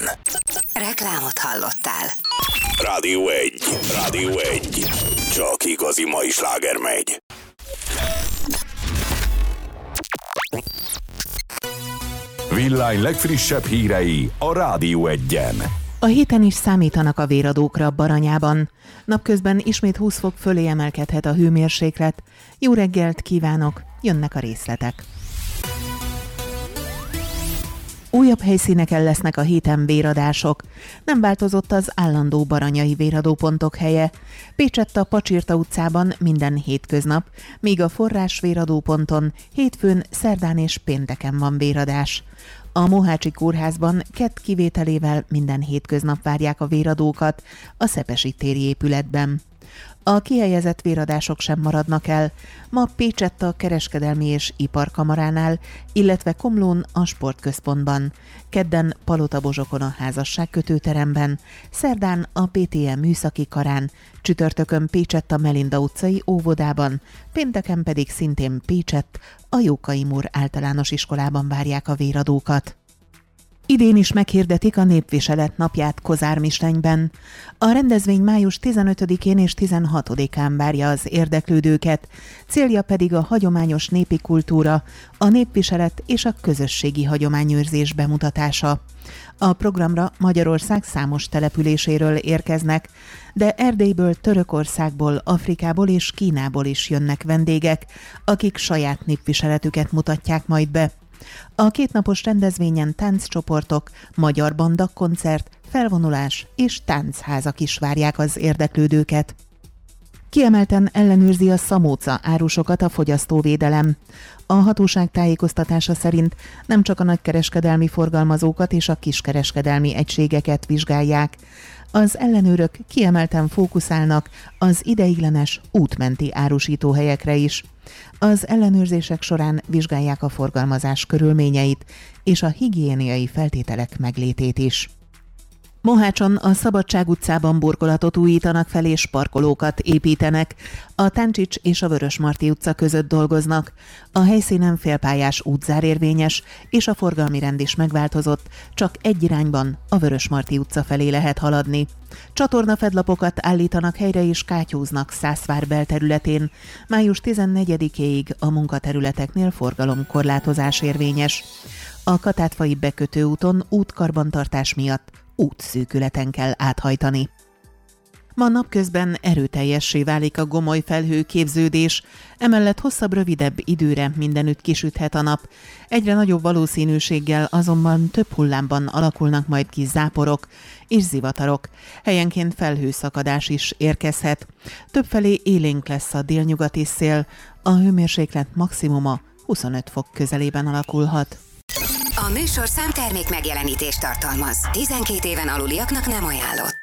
Reklámot hallottál. Rádió 1. Rádió 1. Csak igazi mai sláger megy. Villány legfrissebb hírei a Rádió 1-en. A héten is számítanak a véradókra Baranyában. Napközben ismét 20 fok fölé emelkedhet a hőmérséklet. Jó reggelt kívánok, jönnek a részletek. Újabb helyszíneken lesznek a héten véradások. Nem változott az állandó baranyai véradópontok helye. Pécsett a Pacsirta utcában minden hétköznap, míg a Forrás véradóponton hétfőn, szerdán és pénteken van véradás. A Mohácsi kórházban kett kivételével minden hétköznap várják a véradókat a Szepesi téri épületben. A kihelyezett véradások sem maradnak el. Ma Pécsett a Kereskedelmi és Iparkamaránál, illetve Komlón a Sportközpontban. Kedden Palotabozsokon a házasságkötőteremben, szerdán a PTM műszaki karán, csütörtökön Pécsett a Melinda utcai óvodában, pénteken pedig szintén Pécsett a Jókai Mór általános iskolában várják a véradókat. Idén is meghirdetik a Népviselet napját Kozármistenyben. A rendezvény május 15-én és 16-án várja az érdeklődőket, célja pedig a hagyományos népi kultúra, a népviselet és a közösségi hagyományőrzés bemutatása. A programra Magyarország számos településéről érkeznek, de Erdélyből, Törökországból, Afrikából és Kínából is jönnek vendégek, akik saját népviseletüket mutatják majd be. A kétnapos rendezvényen tánccsoportok, magyar banda, koncert, felvonulás és táncházak is várják az érdeklődőket. Kiemelten ellenőrzi a szamóca árusokat a fogyasztóvédelem. A hatóság tájékoztatása szerint nem csak a nagykereskedelmi forgalmazókat és a kiskereskedelmi egységeket vizsgálják. Az ellenőrök kiemelten fókuszálnak az ideiglenes útmenti árusítóhelyekre is. Az ellenőrzések során vizsgálják a forgalmazás körülményeit és a higiéniai feltételek meglétét is. Mohácson a Szabadság utcában burkolatot újítanak fel és parkolókat építenek. A Táncsics és a Vörösmarty utca között dolgoznak. A helyszínen félpályás útzár érvényes, és a forgalmi rend is megváltozott, csak egy irányban, a Vörösmarty utca felé lehet haladni. Csatornafedlapokat állítanak helyre és kátyúznak Szászvár belterületén. Május 14-éig a munkaterületeknél forgalomkorlátozás érvényes. A Katátfai bekötőúton útkarbantartás miatt útszűkületen kell áthajtani. Ma napközben erőteljessé válik a gomoly felhőképződés, emellett hosszabb-rövidebb időre mindenütt kisüthet a nap. Egyre nagyobb valószínűséggel azonban több hullámban alakulnak majd ki záporok és zivatarok. Helyenként felhőszakadás is érkezhet. Többfelé élénk lesz a délnyugati szél, a hőmérséklet maximuma 25 fok közelében alakulhat. A műsorszám termék megjelenítést tartalmaz. 12 éven aluliaknak nem ajánlott.